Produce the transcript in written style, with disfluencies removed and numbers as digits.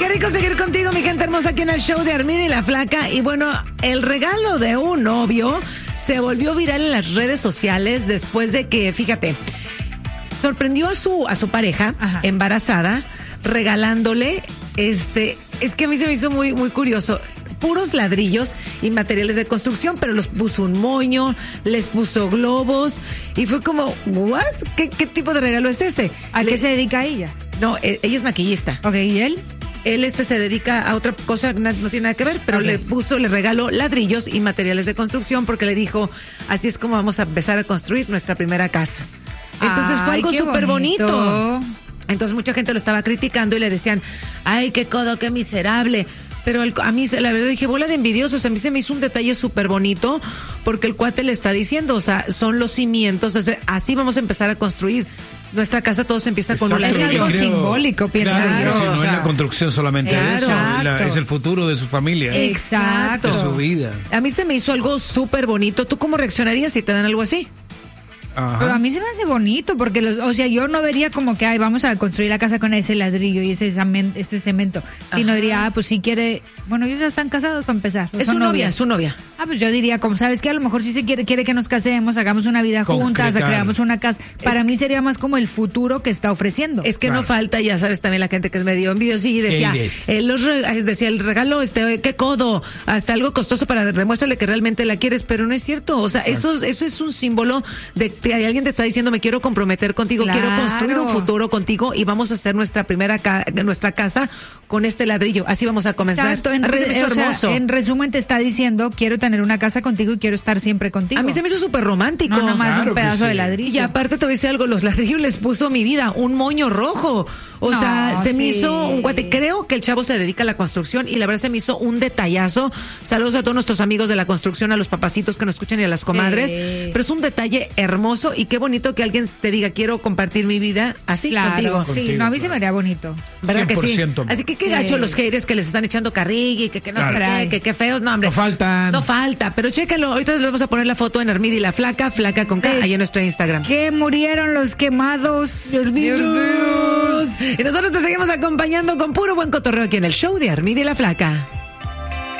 Qué rico seguir contigo, mi gente hermosa, aquí en el show de Armida y la Flaca. Y bueno, el regalo de un novio se volvió viral en las redes sociales después de que, fíjate, sorprendió a su pareja, ajá, embarazada, regalándole, es que a mí se me hizo muy, muy curioso, puros ladrillos y materiales de construcción, pero los puso un moño, les puso globos, y fue como, ¿what? ¿Qué tipo de regalo es ese? ¿A qué se dedica ella? No, ella es maquillista. Ok, ¿y él? Él se dedica a otra cosa, no tiene nada que ver, pero okay, le regaló ladrillos y materiales de construcción porque le dijo, así es como vamos a empezar a construir nuestra primera casa. Entonces fue algo súper bonito. Entonces mucha gente lo estaba criticando y le decían, ay, qué codo, qué miserable. Pero a mí, la verdad, dije, bola de envidiosos. A mí se me hizo un detalle súper bonito porque el cuate le está diciendo, o sea, son los cimientos, o sea, así vamos a empezar a construir nuestra casa. Todo se empieza con una... Es algo simbólico, pienso yo. No es la construcción solamente, claro, eso, es el futuro de su familia. Exacto. De su vida. A mí se me hizo algo súper bonito. ¿Tú cómo reaccionarías si te dan algo así? Ajá. Pero a mí se me hace bonito porque, yo no vería como que, ay, vamos a construir la casa con ese ladrillo y ese cemento. Sino diría, pues si quiere, bueno, ellos ya están casados para empezar. Es su novia. Ah, pues yo diría, como sabes que a lo mejor si se quiere que nos casemos, hagamos una vida juntas, creamos una casa. Para mí sería más como el futuro que está ofreciendo. Es que no falta, ya sabes, también la gente que es medio envidiosa y decía, decía el regalo, qué codo, hasta algo costoso para demuéstrale que realmente la quieres, pero no es cierto. O sea, eso es un símbolo de que alguien te está diciendo, me quiero comprometer contigo, quiero construir un futuro contigo y vamos a hacer nuestra casa con este ladrillo. Así vamos a comenzar. Exacto. En resumen te está diciendo, quiero tener una casa contigo y quiero estar siempre contigo. A mí se me hizo súper romántico. No, nomás un pedazo de ladrillo. Y aparte te voy a decir algo, los ladrillos les puso mi vida, un moño rojo. O sea, se me hizo un guate. Creo que el chavo se dedica a la construcción y la verdad se me hizo un detallazo. Saludos a todos nuestros amigos de la construcción, a los papacitos que nos escuchan y a las comadres. Pero es un detalle hermoso y qué bonito que alguien te diga, quiero compartir mi vida así contigo. Sí, a mí se me haría bonito. ¿Verdad 100%, que sí? Man. Así que qué gacho los haters que les están echando carrilla y que no sé qué, que feos. No, hombre. No falta, pero chéquenlo. Ahorita les vamos a poner la foto en Armida y la Flaca con K, ahí en nuestro Instagram. Que murieron los quemados. Y nosotros te seguimos acompañando con puro buen cotorreo aquí en el show de Armida y la Flaca.